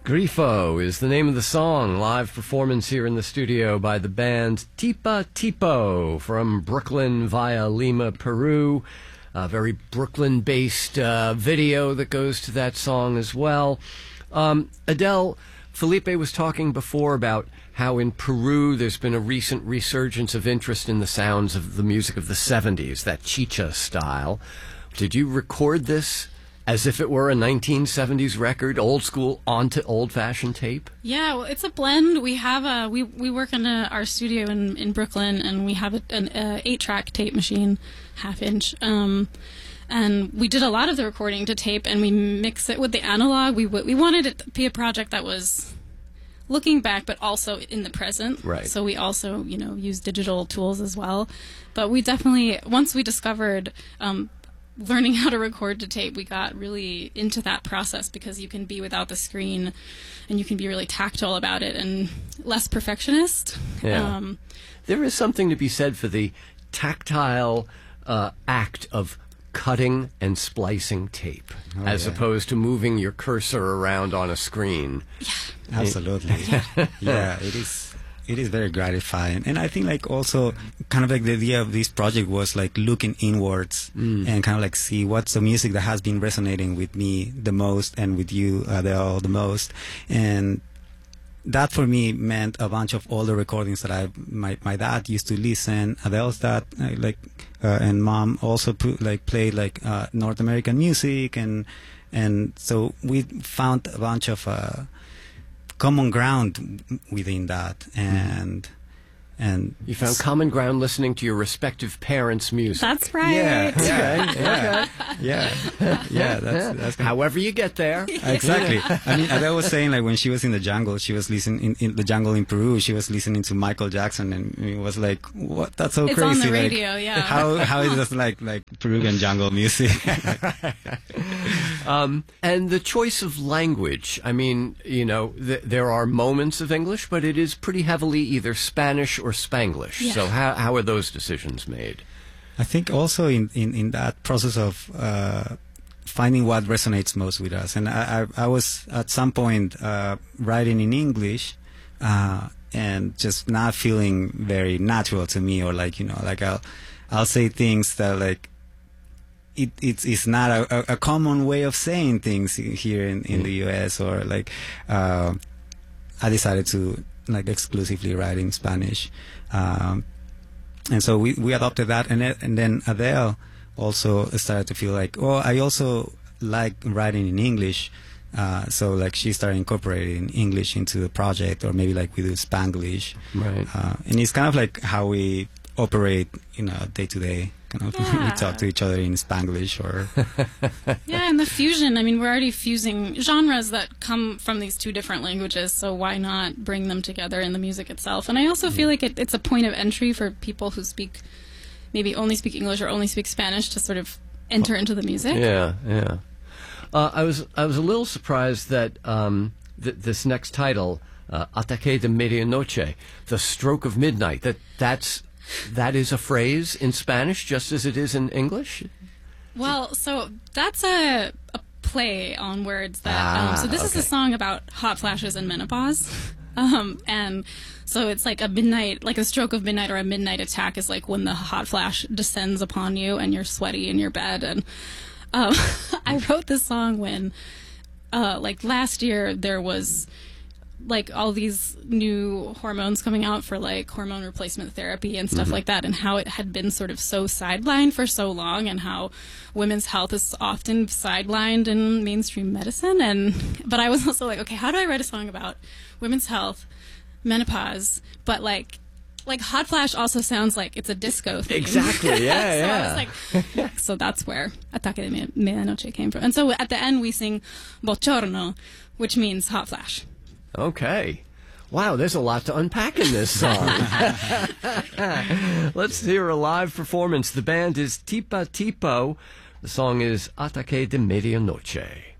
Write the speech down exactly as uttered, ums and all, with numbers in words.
Grifo is the name of the song. Live performance here in the studio by the band Tipa Tipo from Brooklyn via Lima, Peru. A very Brooklyn-based uh, video that goes to that song as well. Um, Adele, Felipe was talking before about how in Peru there's been a recent resurgence of interest in the sounds of the music of the seventies, that chicha style. Did you record this as if it were a nineteen seventies record, old school, onto old-fashioned tape? Yeah, well, it's a blend. We have a we we work in a, our studio in, in Brooklyn, and we have a, an a eight-track tape machine, half inch. Um, and we did a lot of the recording to tape, and we mix it with the analog. We we wanted it to be a project that was looking back, but also in the present. Right. So we also, you know, use digital tools as well. But we definitely, once we discovered Um, learning how to record to tape, we got really into that process because you can be without the screen and you can be really tactile about it and less perfectionist. Yeah. Um, there is something to be said for the tactile uh, act of cutting and splicing tape, oh, as yeah. opposed to moving your cursor around on a screen. Yeah. Absolutely. Yeah, it is. It is very gratifying. And I think like also kind of like the idea of this project was like looking inwards mm. and kind of like see what's the music that has been resonating with me the most and with you, Adele, the most. And that for me meant a bunch of older recordings that I, my, my dad used to listen, Adele's dad, uh, like, uh, and mom also put, like played like uh, North American music. And, and so we found a bunch of, uh, common ground within that, and and you found common ground listening to your respective parents' music. That's right. Yeah, yeah, Okay, yeah, yeah, yeah. That's, that's however you get there. Exactly. I mean, Adele was saying like when she was in the jungle, she was listening in, in the jungle in Peru. She was listening to Michael Jackson, and it was like, what? That's so it's crazy. It's on the like, radio, yeah. How how is this like like Peruvian jungle music? Um, and the choice of language, I mean, you know, th- there are moments of English, but it is pretty heavily either Spanish or Spanglish. Yeah. So how how are those decisions made? I think also in, in, in that process of uh, finding what resonates most with us. And I, I, I was at some point uh, writing in English uh, and just not feeling very natural to me, or like, you know, like I'll, I'll say things that like, It, it's, it's not a, a common way of saying things here in, in the U S, or like, uh, I decided to like exclusively write in Spanish. Um, and so we, we adopted that. And, it, and then Adele also started to feel like, oh, I also like writing in English. Uh, so like she started incorporating English into the project, or maybe like we do Spanglish. Right. Uh, and it's kind of like how we operate, you know, day to day. You know, yeah. We talk to each other in Spanglish, or yeah, and the fusion. I mean, we're already fusing genres that come from these two different languages, so why not bring them together in the music itself? And I also feel like it, it's a point of entry for people who speak, maybe only speak English or only speak Spanish, to sort of enter into the music. Yeah, yeah. Uh, I was I was a little surprised that um, th- this next title, uh, Ataque de Medianoche, the stroke of midnight, that that's. That is a phrase in Spanish, just as it is in English? Well, so that's a, a play on words. That ah, um, so this okay. is a song about hot flashes and menopause. Um, and so it's like a midnight, like a stroke of midnight, or a midnight attack is like when the hot flash descends upon you and you're sweaty in your bed. And um, I wrote this song when, uh, like last year, there was like all these new hormones coming out for like hormone replacement therapy and stuff mm-hmm. like that, and how it had been sort of so sidelined for so long, and how women's health is often sidelined in mainstream medicine. And but I was also like, okay, how do I write a song about women's health, menopause, but like like hot flash also sounds like it's a disco theme. Exactly, yeah, so yeah. I was like, so that's where Ataque de Medianoche came from. And so at the end we sing Bochorno, which means hot flash. Okay. Wow, there's a lot to unpack in this song. Let's hear a live performance. The band is Tipa Tipo. The song is Ataque de Medianoche.